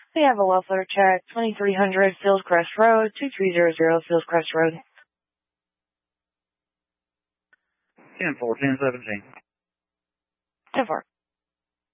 We have a love letter check, 2300 Fieldcrest Road, 2300 Fieldcrest Road. 10-4, 10-17. 10-4.